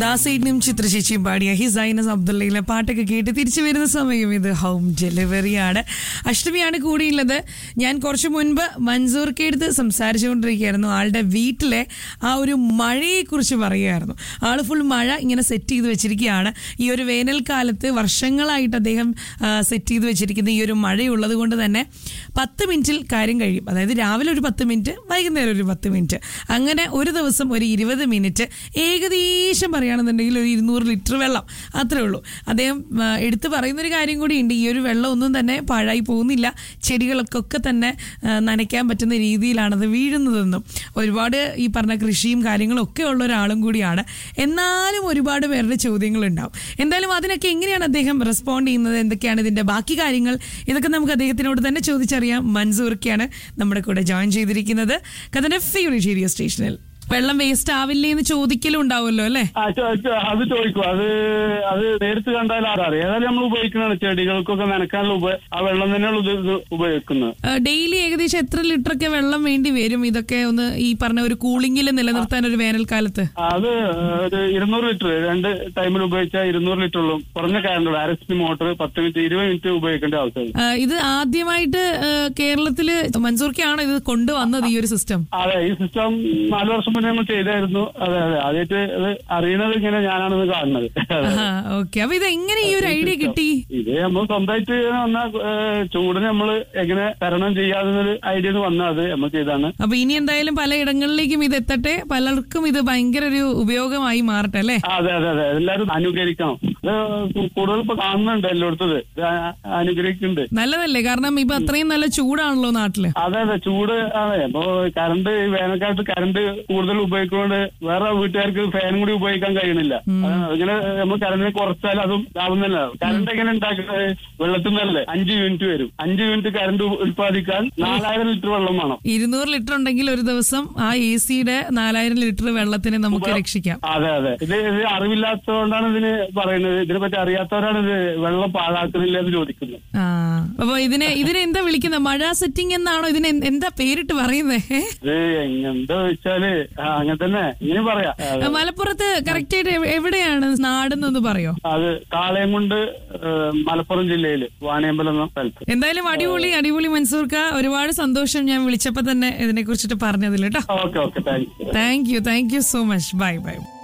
ദാസേട്ടനും ചിത്രചേച്ചിയും പാടിയ ഹിസൈനസ് അബ്ദുള്ളയിലെ പാട്ടൊക്കെ കേട്ട് തിരിച്ചു വരുന്ന സമയം ഇത് ഹോം ഡെലിവറിയാണ്. അഷ്ടമിയാണ് കൂടിയുള്ളത്. ഞാൻ കുറച്ചു മുൻപ് മൻസൂർക്ക് എടുത്ത് സംസാരിച്ചുകൊണ്ടിരിക്കുകയായിരുന്നു. ആളുടെ വീട്ടിലെ ആ ഒരു മഴയെക്കുറിച്ച് പറയുകയായിരുന്നു. ആള് ഫുൾ മഴ ഇങ്ങനെ സെറ്റ് ചെയ്ത് വെച്ചിരിക്കുകയാണ്. ഈ ഒരു വേനൽക്കാലത്ത് വർഷങ്ങളായിട്ട് അദ്ദേഹം സെറ്റ് ചെയ്ത് വെച്ചിരിക്കുന്ന ഈ ഒരു മഴയുള്ളത് കൊണ്ട് തന്നെ 10 മിനിറ്റിൽ കാര്യം കഴിയും. അതായത് രാവിലെ ഒരു 10 മിനിറ്റ്, വൈകുന്നേരം ഒരു 10 മിനിറ്റ്, അങ്ങനെ ഒരു ദിവസം ഒരു 20 മിനിറ്റ് ഏകദേശം പറയുകയാണെന്നുണ്ടെങ്കിൽ ഒരു 200 ലിറ്റർ വെള്ളം, അത്രേ ഉള്ളൂ. അദ്ദേഹം എടുത്തു പറയുന്നൊരു കാര്യം കൂടിയുണ്ട്. ഈ ഒരു വെള്ളം ഒന്നും തന്നെ പാഴായി പോകുന്നില്ല, ചെടികൾക്കൊക്കെ തന്നെ നനയ്ക്കാൻ പറ്റുന്ന രീതിയിലാണത് വീഴുന്നതെന്നും. ഒരുപാട് ഈ പറഞ്ഞ കൃഷിയും കാര്യങ്ങളും ഒക്കെ ഉള്ള ഒരാളും കൂടിയാണ്. എന്നാലും ഒരുപാട് പേരുടെ ചോദ്യങ്ങളുണ്ടാവും. എന്തായാലും അതിനൊക്കെ എങ്ങനെയാണ് അദ്ദേഹം റെസ്പോണ്ട് ചെയ്യുന്നത്, എന്തൊക്കെയാണ് ഇതിന്റെ ബാക്കി കാര്യങ്ങൾ, ഇതൊക്കെ നമുക്ക് അദ്ദേഹത്തിനോട് തന്നെ ചോദിച്ചറിയാം. മൻസൂർക്കാണ് നമ്മുടെ കൂടെ ജോയിൻ ചെയ്തിരിക്കുന്നത് കഥന്റെ ഫേവറേറ്റ് റേഡിയോ സ്റ്റേഷനിൽ. വെള്ളം വേസ്റ്റ് ആവില്ലേ എന്ന് ചോദിക്കലും ഉണ്ടാവുമല്ലോ അല്ലേ? അത് ചോദിക്കും. അത് നേരിട്ട് കണ്ടാൽ അറിയാം. ഏതായാലും നമ്മൾ ഉപയോഗിക്കുന്നതാണ് ചെടികൾക്കൊക്കെ നനക്കാനുള്ള ആ വെള്ളം തന്നെയാണ് ഇത് ഉപയോഗിക്കുന്നത്. ഡെയിലി ഏകദേശം എത്ര ലിറ്റർ ഒക്കെ വെള്ളം വേണ്ടി വരും ഇതൊക്കെ ഒന്ന് ഈ പറഞ്ഞ ഒരു കൂളിംഗിൽ നിലനിർത്താൻ ഒരു വേനൽക്കാലത്ത്? അത് ഒരു 200 ലിറ്റർ 2 ടൈമിൽ ഉപയോഗിച്ചാൽ 200 ലിറ്റർ ഉള്ളൂ. കുറഞ്ഞ current RSP motor 10 minute 20 minute ഉപയോഗിക്കേണ്ട ആവശ്യമില്ല. ഇത് ആദ്യമായിട്ട് കേരളത്തില് മൻസൂർക്കാണോ ഇത് കൊണ്ടുവന്നത് ഈ ഒരു സിസ്റ്റം? അതെ, ഈ സിസ്റ്റം 4 വർഷം നമ്മൾ ചെയ്തായിരുന്നു. അതെ ആദ്യമായിട്ട് അത് അറിയുന്നത് ഇങ്ങനെ ഞാനാണെന്ന് കാണുന്നത്. ഓക്കെ, അപ്പൊ ഇത് എങ്ങനെ ഈ ഒരു ഐഡിയ കിട്ടി? ഇത് നമ്മൾ സ്വന്തമായിട്ട് വന്ന ചൂടിന് നമ്മൾ എങ്ങനെ തരണം ചെയ്യാതെന്നൊരു ഐഡിയ വന്ന അത് നമ്മൾ ചെയ്താണ്. അപ്പൊ ഇനി എന്തായാലും പല ഇടങ്ങളിലേക്കും ഇത് എത്തട്ടെ, പലർക്കും ഇത് ഭയങ്കര ഒരു ഉപയോഗമായി മാറട്ടെ അല്ലേ? അതെ എല്ലാവരും അനുകരിക്കണം. അത് കൂടുതൽ ഇപ്പൊ കാണുന്നുണ്ട് എല്ലായിടത്തത്, അനുകരിക്കുന്നുണ്ട്. നല്ലതല്ലേ? കാരണം ഇപ്പൊ അത്രയും നല്ല ചൂടാണല്ലോ നാട്ടില്. അതെ ചൂട്. അതെ, അപ്പൊ കറണ്ട് വേനൽക്കാലത്ത് കറണ്ട് കൂടുതൽ ഉപയോഗിക്കുന്നതുകൊണ്ട് വേറെ വീട്ടുകാർക്ക് ഫാനും കൂടി ഉപയോഗിക്കാൻ കഴിയണില്ല. ഇങ്ങനെ നമ്മൾ കറണ്ടിനെ കുറച്ചാൽ അതും ലാഭം തന്നെ. കറണ്ട് എങ്ങനെ ഉണ്ടാക്കുന്നത്? വെള്ളത്തിൽ നിന്നല്ലേ. 5 യൂണിറ്റ് വരും. 5 യൂണിറ്റ് കറണ്ട് ഉത്പാദിക്കാൻ 4000 ലിറ്റർ വെള്ളം വേണം. 200 ലിറ്റർ ഉണ്ടെങ്കിൽ ഒരു ദിവസം ആ AC-യുടെ 4000 ലിറ്റർ വെള്ളത്തിനെ നമുക്ക് രക്ഷിക്കാം. അതെ ഇത് അറിവില്ലാത്തതുകൊണ്ടാണ് ഇതിന് പറയുന്നത്. ഇതിനെപ്പറ്റി അറിയാത്തവരാണ് ഇത് വെള്ളം പാഴാക്കുന്നില്ല എന്ന് ചോദിക്കുന്നത്. അപ്പൊ ഇതിനെ എന്താ വിളിക്കുന്നത്? മഴ സെറ്റിംഗ് എന്നാണോ ഇതിന് എന്താ പേരിട്ട് പറയുന്നത്? ഇത് എന്താ വെച്ചാല് അങ്ങനെ തന്നെ ഇങ്ങനെ പറയാം. മലപ്പുറത്ത് കറക്റ്റ് ആയിട്ട് എവിടെയാണ് നാടെന്നൊന്ന് പറയോ? അത് കാളയംകുണ്ട്, മലപ്പുറം ജില്ലയില് വാണിയമ്പലം എന്ന സ്ഥലത്ത്. എന്തായാലും അടിപൊളി മൻസൂർക്ക. ഒരുപാട് സന്തോഷം ഞാൻ വിളിച്ചപ്പോ തന്നെ ഇതിനെ കുറിച്ചിട്ട് പറഞ്ഞതിൽ കേട്ടോ. Okay thank you so much. By.